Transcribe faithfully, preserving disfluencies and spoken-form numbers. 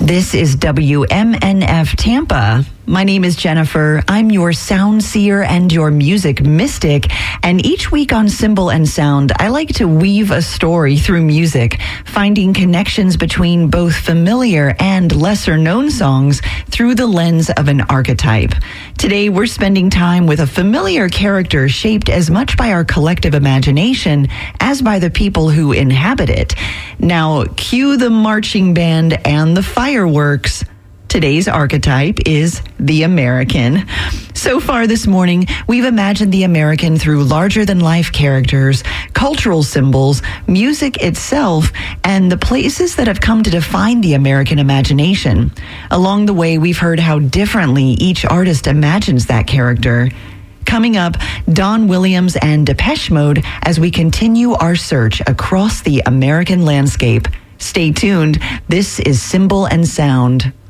This is W M N F Tampa. My name is Jennifer. I'm your sound seer and your music mystic. And each week on Symbol and Sound, I like to weave a story through music, finding connections between both familiar and lesser known songs through the lens of an archetype. Today, we're spending time with a familiar character shaped as much by our collective imagination as by the people who inhabit it. Now, cue the marching band and the fireworks. Today's archetype is the American. So far this morning, we've imagined the American through larger-than-life characters, cultural symbols, music itself, and the places that have come to define the American imagination. Along the way, we've heard how differently each artist imagines that character. Coming up, Don Williams and Depeche Mode as we continue our search across the American landscape. Stay tuned. This is Symbol and Sound.